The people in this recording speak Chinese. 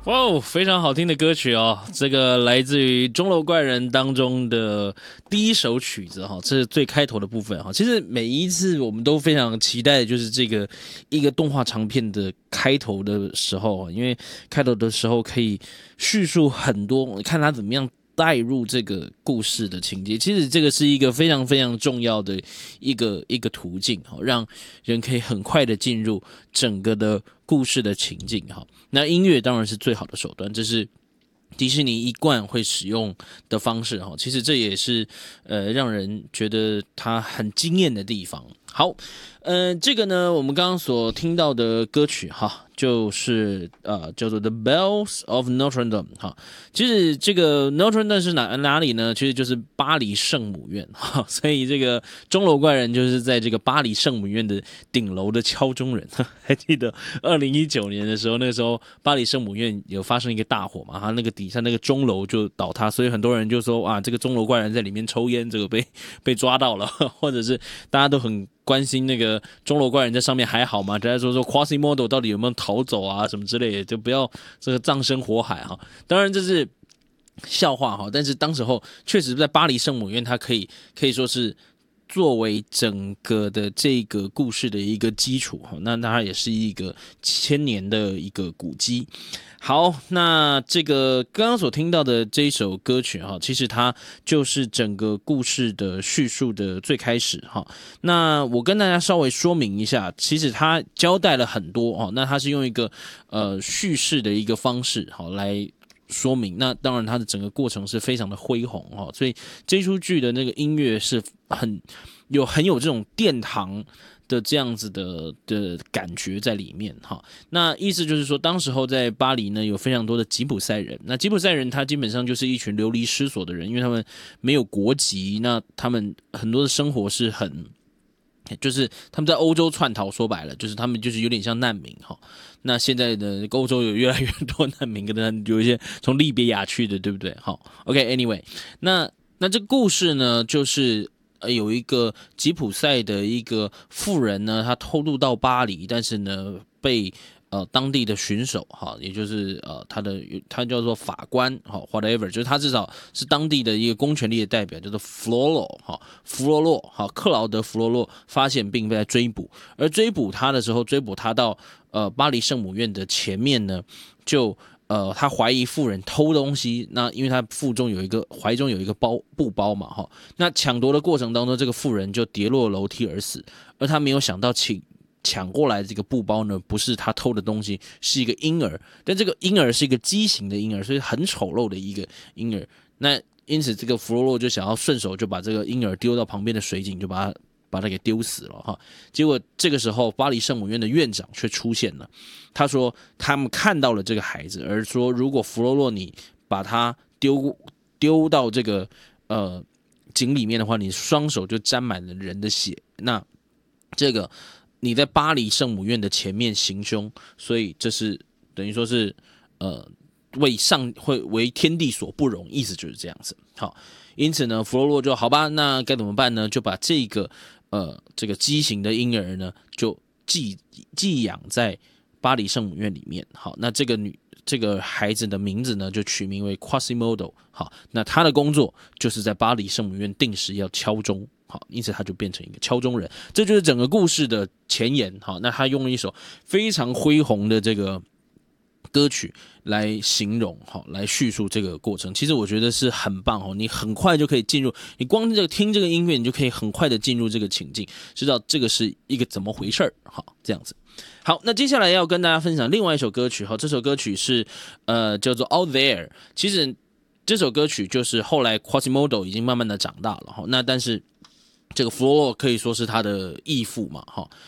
哇哦，非常好听的歌曲哦！这个来自于《钟楼怪人》当中的第一首曲子哈，这是最开头的部分哈。其实每一次我们都非常期待的就是这个一个动画长片的开头的时候，因为开头的时候可以叙述很多，看他怎么样带入这个故事的情节。其实这个是一个非常非常重要的一个途径，让人可以很快的进入整个的故事的情境哈。那音乐当然是最好的手段，这是迪士尼一贯会使用的方式哈。其实这也是让人觉得它很惊艳的地方。好，这个呢，我们刚刚所听到的歌曲哈，就是叫做《The Bells of Notre Dame》哈。其实这个 Notre Dame 是哪里呢？其实就是巴黎圣母院哈。所以这个钟楼怪人就是在这个巴黎圣母院的顶楼的敲钟人。还记得2019年的时候，那个时候巴黎圣母院有发生一个大火嘛，它那个底下那个钟楼就倒塌，所以很多人就说啊，这个钟楼怪人在里面抽烟，这个被抓到了，或者是大家都很关心那个钟楼怪人在上面还好吗？大家说 Quasimodo 到底有没有逃走啊什么之类的，就不要这个葬身火海哈。当然这是笑话哈，但是当时候确实在巴黎圣母院，它可以说是作为整个的这个故事的一个基础，那它也是一个千年的一个古迹。好，那这个刚刚所听到的这一首歌曲哈，其实它就是整个故事的叙述的最开始哈。那我跟大家稍微说明一下，其实它交代了很多哦，那它是用一个叙事的一个方式好来说明。那当然它的整个过程是非常的恢宏哈，所以这出剧的那个音乐是很有这种殿堂的这样子的感觉在里面哈。那意思就是说，当时候在巴黎呢，有非常多的吉普赛人。那吉普赛人他基本上就是一群流离失所的人，因为他们没有国籍，那他们很多的生活是就是他们在欧洲窜逃，说白了就是他们就是有点像难民哈。那现在的欧洲有越来越多难民，可能有一些从利比亚去的，对不对？好 ，OK，Anyway，那这个故事呢，就是有一个吉普赛的一个妇人呢，她偷渡到巴黎，但是呢被当地的巡守哈，也就是他叫做法官哈 ，whatever， 就是他至少是当地的一个公权力的代表，叫做弗罗洛哈，克劳德·弗罗洛发现并被追捕，而追捕他的时候，追捕他到巴黎圣母院的前面呢，就他怀疑妇人偷东西，那因为他怀中有一个布包嘛哈，那抢夺的过程当中，这个妇人就跌落楼梯而死，而他没有想到抢过来这个布包呢，不是他偷的东西，是一个婴儿，但这个婴儿是一个畸形的婴儿，所以很丑陋的一个婴儿。那因此，这个弗罗洛就想要顺手就把这个婴儿丢到旁边的水井，就把他给丢死了哈。结果这个时候，巴黎圣母院的院长却出现了，他说他们看到了这个孩子，而说如果弗罗洛你把他丢到这个井里面的话，你双手就沾满了人的血，那这个你在巴黎圣母院的前面行凶，所以这是等于说是为天地所不容，意思就是这样子。好，因此呢，弗罗洛就好吧，那该怎么办呢？就把这个畸形的婴儿呢，就寄养在巴黎圣母院里面。好，那这个孩子的名字呢，就取名为 Quasimodo。好，那他的工作就是在巴黎圣母院定时要敲钟。好，因此他就变成一个敲钟人，这就是整个故事的前言。好，那他用了一首非常恢宏的这个歌曲来形容，好，来叙述这个过程。其实我觉得是很棒哦，你很快就可以进入，你光听这个音乐，你就可以很快的进入这个情境，知道这个是一个怎么回事。好，这样子。好，那接下来要跟大家分享另外一首歌曲。好，这首歌曲是叫做 Out There。其实这首歌曲就是后来 Quasimodo 已经慢慢的长大了，那但是这个弗罗洛可以说是他的义父嘛，